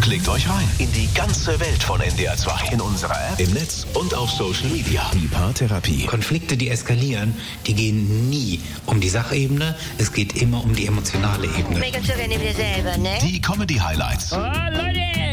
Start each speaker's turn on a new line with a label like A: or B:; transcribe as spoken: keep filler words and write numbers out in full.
A: Klickt euch rein in die ganze Welt von N D R zwei. In unserer App, im Netz und auf Social Media. Die Paartherapie.
B: Konflikte, die eskalieren, die gehen nie um die Sachebene. Es geht immer um die emotionale Ebene.
C: Mega zu gerne wir selber, ne?
A: Die Comedy-Highlights.
D: Oh, Leute!